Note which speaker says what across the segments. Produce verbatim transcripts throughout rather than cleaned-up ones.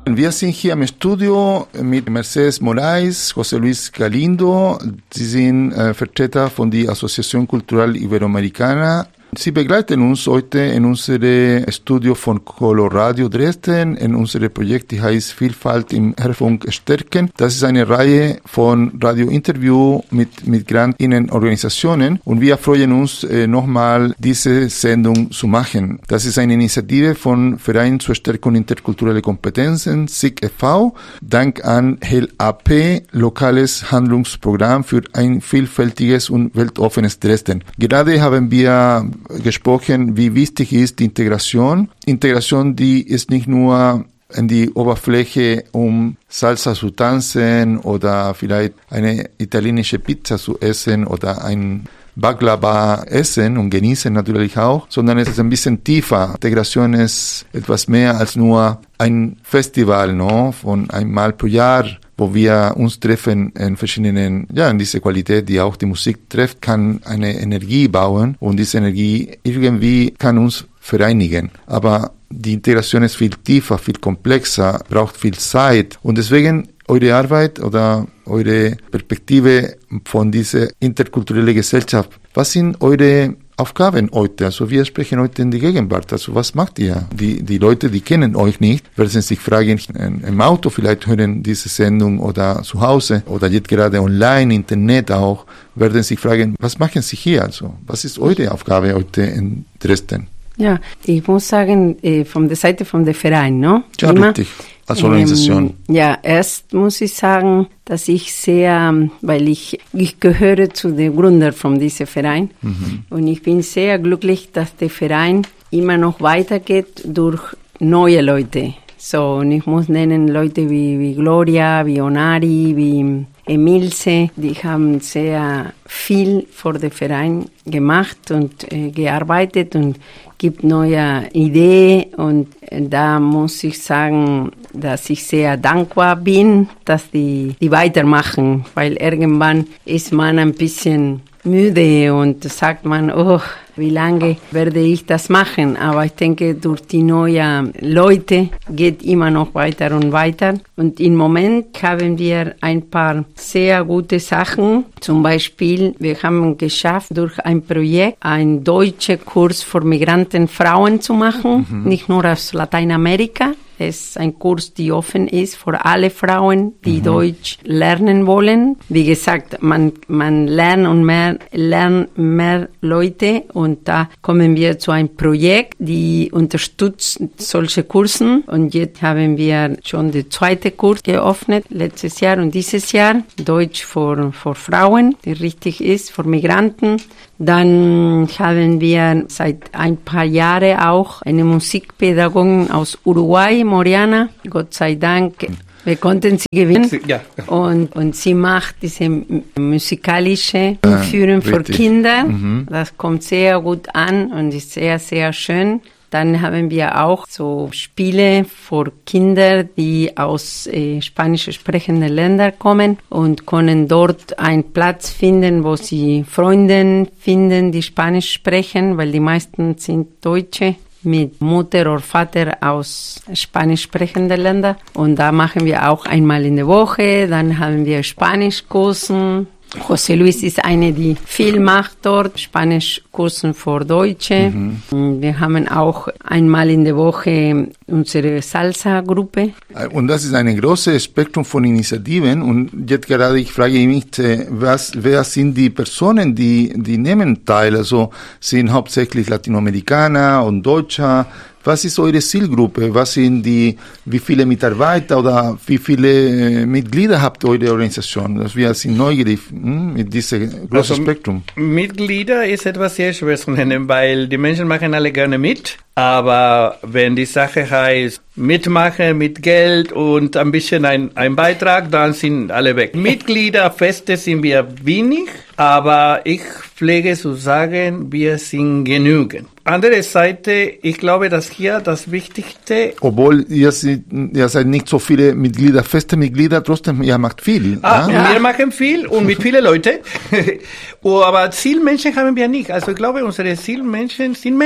Speaker 1: Wir sind hier im Studio mit Mercedes Moraes, José Luis Galindo. Sie sind äh, Vertreter von der Asociación Cultural Iberoamericana. Sie begleiten uns heute in unserem Studio von Coloradio Dresden, in unserem Projekt, die heißt Vielfalt im Hörfunk stärken. Das ist eine Reihe von Radiointerviews mit Migrantinnenorganisationen und wir freuen uns, äh, nochmal diese Sendung zu machen. Das ist eine Initiative von Verein zur Stärkung interkultureller Kompetenzen, S I G e V, dank an L A P, lokales Handlungsprogramm für ein vielfältiges und weltoffenes Dresden. Gerade haben wir gesprochen, wie wichtig ist die Integration. Integration, die ist nicht nur in die Oberfläche, um Salsa zu tanzen oder vielleicht eine italienische Pizza zu essen oder ein Baklava essen und genießen natürlich auch, sondern es ist ein bisschen tiefer. Integration ist etwas mehr als nur ein Festival, no? Von einmal pro Jahr, wo wir uns treffen in verschiedenen, ja, in dieser Qualität, die auch die Musik trifft, kann eine Energie bauen und diese Energie irgendwie kann uns vereinigen. Aber die Integration ist viel tiefer, viel komplexer, braucht viel Zeit und deswegen eure Arbeit oder eure Perspektive von dieser interkulturellen Gesellschaft. Was sind eure Aufgaben heute? Also wir sprechen heute in die Gegenwart. Also was macht ihr? Die, die Leute, die kennen euch nicht, werden sich fragen, im Auto vielleicht hören diese Sendung oder zu Hause oder jetzt gerade online, Internet auch, werden sich fragen, was machen Sie hier? Also was ist eure Aufgabe heute in Dresden?
Speaker 2: Ja, ich muss sagen, äh, von der Seite von der Verein, no?
Speaker 1: Ja, Immer, richtig. Als Organisation.
Speaker 2: Ähm, ja, erst muss ich sagen, dass ich sehr, weil ich, ich gehöre zu den Gründern von diesem Verein mhm. und ich bin sehr glücklich, dass der Verein immer noch weitergeht durch neue Leute. So, und ich muss nennen Leute wie, wie Gloria, wie Onari, wie Emilce, die haben sehr viel für den Verein gemacht und äh, gearbeitet und gibt neue Ideen und da muss ich sagen, dass ich sehr dankbar bin, dass die, die weitermachen, weil irgendwann ist man ein bisschen müde und sagt man, oh, wie lange werde ich das machen? Aber ich denke, durch die neuen Leute geht immer noch weiter und weiter. Und im Moment haben wir ein paar sehr gute Sachen. Zum Beispiel, wir haben geschafft, durch ein Projekt einen deutschen Kurs für Migrantenfrauen zu machen, mhm. nicht nur aus Lateinamerika. Es ist ein Kurs, der offen ist für alle Frauen, die mhm. Deutsch lernen wollen. Wie gesagt, man, man lernt und mehr, lernt mehr Leute und da kommen wir zu einem Projekt, die unterstützt solche Kursen. Und jetzt haben wir schon den zweiten Kurs geöffnet, letztes Jahr und dieses Jahr. Deutsch für, für Frauen, die richtig ist, für Migranten. Dann haben wir seit ein paar Jahren auch eine Musikpädagogin aus Uruguay, Moriana, Gott sei Dank. Wir konnten sie gewinnen
Speaker 3: ja.
Speaker 2: und, und sie macht diese musikalische Führung für Kinder. Mhm. Das kommt sehr gut an und ist sehr, sehr schön. Dann haben wir auch so Spiele für Kinder, die aus äh, spanisch sprechenden Ländern kommen und können dort einen Platz finden, wo sie Freunde finden, die Spanisch sprechen, weil die meisten sind Deutsche mit Mutter oder Vater aus spanisch sprechenden Ländern. Und da machen wir auch einmal in der Woche. Dann haben wir Spanischkursen. José Luis ist eine, die viel macht dort, Spanischkursen für Deutsche. Mhm. Wir haben auch einmal in der Woche unsere Salsa-Gruppe.
Speaker 1: Und das ist ein großes Spektrum von Initiativen. Und jetzt gerade, ich frage mich, was, wer sind die Personen, die, die nehmen teil? Also sind hauptsächlich Latinoamerikaner und Deutscher. Was ist eure Zielgruppe? Was sind die, wie viele Mitarbeiter oder wie viele Mitglieder habt eure Organisation? Also wir sind neugierig hm, mit diesem großen also, Spektrum.
Speaker 3: Mitglieder ist etwas sehr schwer zu nennen, weil die Menschen machen alle gerne mit. Aber wenn die Sache heißt, mitmachen mit Geld und ein bisschen ein, ein Beitrag, dann sind alle weg. Mitglieder, Feste sind wir wenig, aber ich pflege zu sagen, wir sind genügend. Andere Seite, ich glaube, dass hier das Wichtigste...
Speaker 1: Obwohl ihr seid, ihr seid nicht so viele Mitglieder, feste Mitglieder, trotzdem, ihr macht viel.
Speaker 3: Ah, ja? Wir machen viel und mit vielen Leuten. Aber Zielmenschen haben wir nicht. Also ich glaube, unsere Zielmenschen sind Menschen.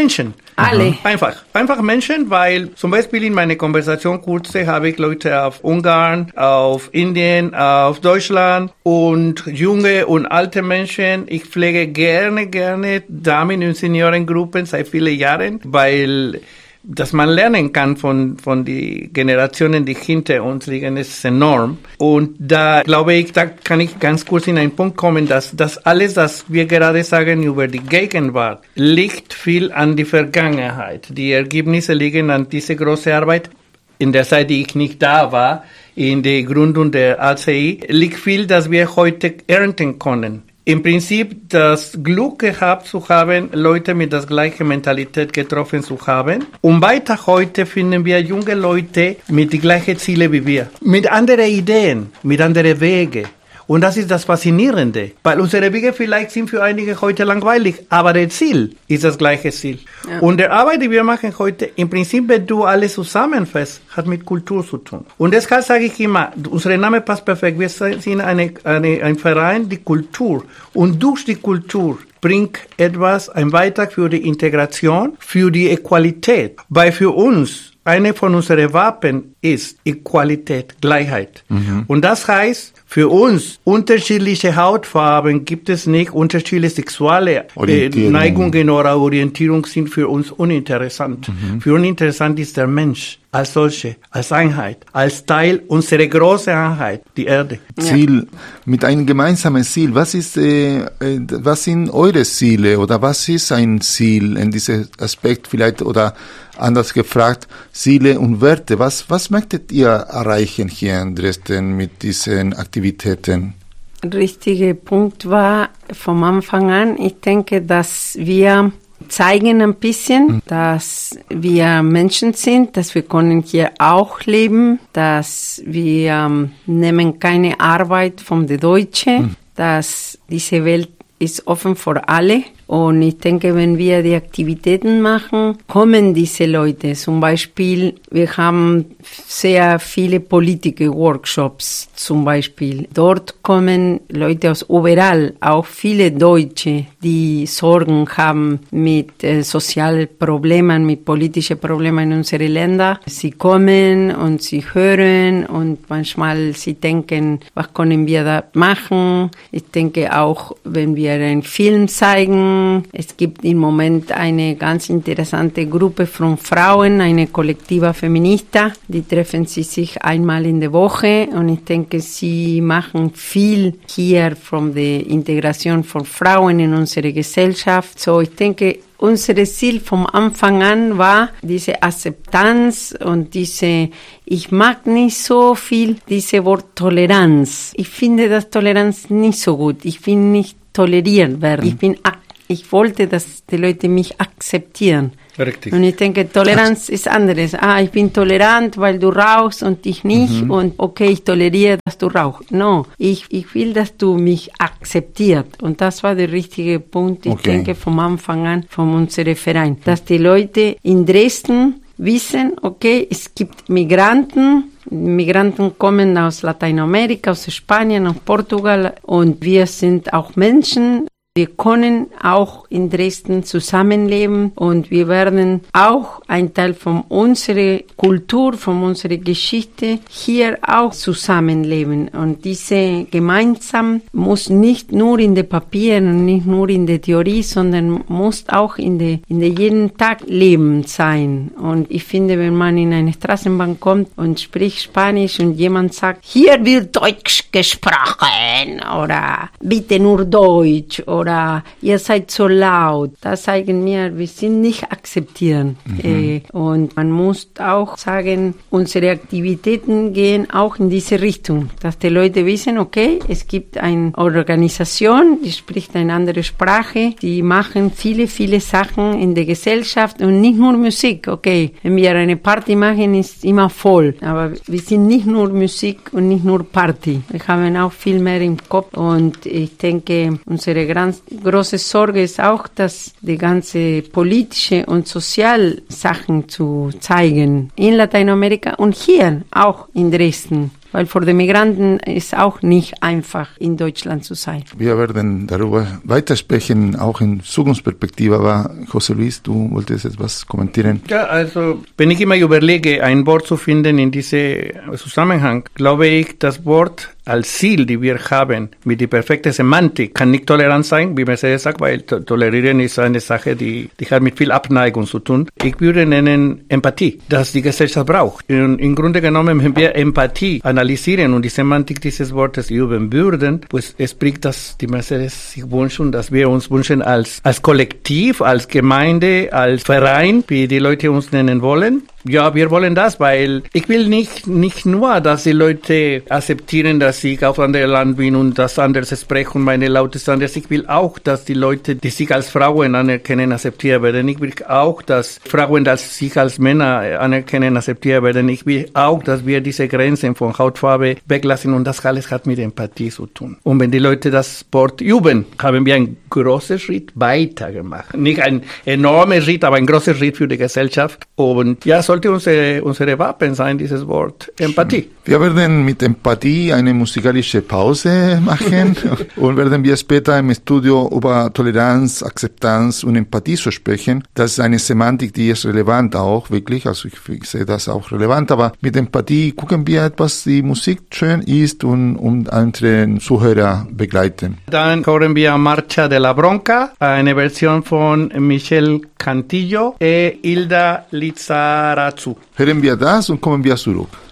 Speaker 2: Alle.
Speaker 3: Einfach, einfach Menschen, weil zum Beispiel in meiner Konversationskurse habe ich Leute auf Ungarn, auf Indien, auf Deutschland und junge und alte Menschen. Ich pflege gerne, gerne Damen- und Seniorengruppen seit vielen Jahren, weil dass man lernen kann von, von den Generationen, die hinter uns liegen, ist enorm. Und da glaube ich, da kann ich ganz kurz in einen Punkt kommen, dass das alles, was wir gerade sagen über die Gegenwart, liegt viel an die Vergangenheit. Die Ergebnisse liegen an diese große Arbeit. In der Zeit, die ich nicht da war, in der Gründung der A C I, liegt viel, dass wir heute ernten können. Im Prinzip das Glück gehabt zu haben, Leute mit der gleichen Mentalität getroffen zu haben. Und weiter heute finden wir junge Leute mit den gleichen Zielen wie wir. Mit anderen Ideen, mit anderen Wegen. Und das ist das Faszinierende. Weil unsere Wege vielleicht sind für einige heute langweilig, aber das Ziel ist das gleiche Ziel. Ja. Und die Arbeit, die wir machen heute, im Prinzip, wenn du alles zusammenfasst, hat mit Kultur zu tun. Und deshalb sage ich immer, unser Name passt perfekt. Wir sind eine, eine, ein Verein, die Kultur. Und durch die Kultur bringt etwas, ein Beitrag für die Integration, für die Equalität. Weil für uns, eine von unseren Wappen ist Equalität, Gleichheit. Mhm. Und das heißt, für uns unterschiedliche Hautfarben gibt es nicht, unterschiedliche sexuelle äh, Neigungen oder Orientierung sind für uns uninteressant. Mhm. Für uns interessant ist der Mensch als solche, als Einheit, als Teil unserer großen Einheit, die Erde.
Speaker 1: Ziel, mit einem gemeinsamen Ziel. Was ist, äh, was sind eure Ziele oder was ist ein Ziel in diesem Aspekt vielleicht oder anders gefragt, Ziele und Werte? Was, was möchtet ihr erreichen hier in Dresden mit diesen Aktivitäten?
Speaker 2: Richtiger Punkt war vom Anfang an, ich denke, dass wir zeigen ein bisschen, dass wir Menschen sind, dass wir können hier auch leben, dass wir ähm, nehmen keine Arbeit von den Deutschen, mhm. dass diese Welt ist offen für alle. Und ich denke, wenn wir die Aktivitäten machen, kommen diese Leute. Zum Beispiel, wir haben sehr viele Politiker-Workshops zum Beispiel. Dort kommen Leute aus überall, auch viele Deutsche, die Sorgen haben mit äh, sozialen Problemen, mit politischen Problemen in unseren Ländern. Sie kommen und sie hören und manchmal sie denken, was können wir da machen? Ich denke auch, wenn wir einen Film zeigen, es gibt im Moment eine ganz interessante Gruppe von Frauen, eine Kollektiva Feminista, die treffen sie sich einmal in der Woche und ich denke, sie machen viel hier von der Integration von Frauen in unsere Gesellschaft. So, ich denke, unser Ziel vom Anfang an war diese Akzeptanz und diese, ich mag nicht so viel diese Wort Toleranz. Ich finde das Toleranz nicht so gut. Ich will nicht toleriert werden. Ich bin Ich wollte, dass die Leute mich akzeptieren.
Speaker 3: Richtig.
Speaker 2: Und ich denke, Toleranz ist anderes. Ah, ich bin tolerant, weil du rauchst und ich nicht. Mhm. Und okay, ich toleriere, dass du rauchst. No, ich, ich will, dass du mich akzeptierst. Und das war der richtige Punkt, ich okay. denke, vom Anfang an von unserem Verein. Dass die Leute in Dresden wissen, okay, es gibt Migranten, Migranten kommen aus Lateinamerika, aus Spanien, aus Portugal und wir sind auch Menschen. Wir können auch in Dresden zusammenleben und wir werden auch ein Teil von unserer Kultur, von unserer Geschichte hier auch zusammenleben. Und diese gemeinsam muss nicht nur in den Papieren und nicht nur in der Theorie, sondern muss auch in der, in der jeden Tag Leben sein. Und ich finde, wenn man in eine Straßenbahn kommt und spricht Spanisch und jemand sagt, hier wird Deutsch gesprochen oder bitte nur Deutsch oder ihr seid so laut. Das zeigen mir, wir sind nicht akzeptieren. Mhm. Äh, und man muss auch sagen, unsere Aktivitäten gehen auch in diese Richtung, dass die Leute wissen, okay, es gibt eine Organisation, die spricht eine andere Sprache, die machen viele, viele Sachen in der Gesellschaft und nicht nur Musik. Okay, wenn wir eine Party machen, ist immer voll. Aber wir sind nicht nur Musik und nicht nur Party. Wir haben auch viel mehr im Kopf und ich denke, unsere ganz große Sorge ist auch, dass die ganze politische und soziale Sachen zu zeigen in Lateinamerika und hier auch in Dresden. weil für die Migranten ist auch nicht einfach, in Deutschland zu sein.
Speaker 1: Wir werden darüber weitersprechen, auch in Zukunftsperspektive, aber José Luis, du wolltest etwas kommentieren?
Speaker 3: Ja, also wenn ich immer überlege, ein Wort zu finden in diesem Zusammenhang, glaube ich, das Wort als Ziel, die wir haben, mit der perfekten Semantik, kann nicht tolerant sein, wie Mercedes sagt, weil to- tolerieren ist eine Sache, die, die hat mit viel Abneigung zu tun. Ich würde nennen Empathie, das die Gesellschaft braucht. Und im Grunde genommen, wenn wir Empathie analysieren und die Semantik dieses Wortes üben würden, pues es bringt das, die Mercedes sich wünschen, dass wir uns wünschen als, als Kollektiv, als Gemeinde, als Verein, wie die Leute uns nennen wollen. Ja, wir wollen das, weil ich will nicht, nicht nur, dass die Leute akzeptieren, dass ich auf anderem Land bin und das anders spreche und meine Laute ist anders. Ich will auch, dass die Leute, die sich als Frauen anerkennen, akzeptiert werden. Ich will auch, dass Frauen, die sich als Männer anerkennen, akzeptiert werden. Ich will auch, dass wir diese Grenzen von Hautfarbe weglassen und das alles hat mit Empathie zu tun. Und wenn die Leute das Wort üben, haben wir einen großen Schritt weiter gemacht. Nicht ein enormer Schritt, aber ein großer Schritt für die Gesellschaft. Und ja, sollte unsere, unsere Wappen sein, dieses Wort Empathie.
Speaker 1: Wir werden mit Empathie eine musikalische Pause machen und werden wir später im Studio über Toleranz, Akzeptanz und Empathie zu sprechen. Das ist eine Semantik, die ist relevant auch, wirklich. Also ich, ich sehe das auch relevant, aber mit Empathie gucken wir etwas, die Musik schön ist und, und unsere Zuhörer begleiten.
Speaker 3: Dann hören wir Marcha de la Bronca, eine Version von Michel Cantillo e Hilda Lizarazu.
Speaker 1: Hören wir das und kommen wir zurück.